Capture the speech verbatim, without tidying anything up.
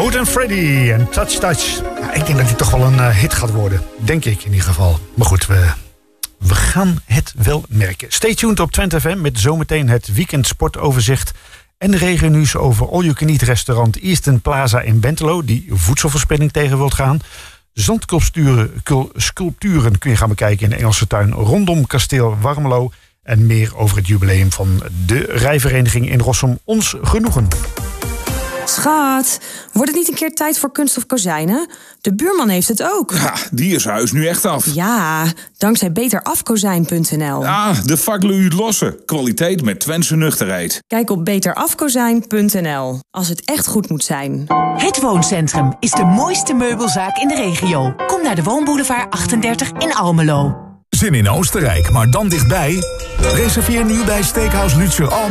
Moot en Freddy en Touch Touch. Ja, ik denk dat die toch wel een uh, hit gaat worden. Denk ik in ieder geval. Maar goed, we, we gaan het wel merken. Stay tuned op Twente F M met zometeen het weekend sportoverzicht. En regennieuws over All You Can Eat restaurant Eastern Plaza in Bentelo. Die voedselverspilling tegen wilt gaan. Zandsculpturen sculpturen kun je gaan bekijken in de Engelse tuin rondom kasteel Warmelo. En meer over het jubileum van de rijvereniging in Rossum. Ons genoegen. Schat, wordt het niet een keer tijd voor kunststof kozijnen? De buurman heeft het ook. Ja, die is huis nu echt af. Ja, dankzij beter af kozijn punt n l. Ja, de vaklui uit lossen. Kwaliteit met Twentse nuchterheid. Kijk op beter af kozijn punt n l. Als het echt goed moet zijn. Het Wooncentrum is de mooiste meubelzaak in de regio. Kom naar de Woonboulevard achtendertig in Almelo. Zin in Oostenrijk, maar dan dichtbij? Reserveer nu bij Steakhouse Lutzer Almelo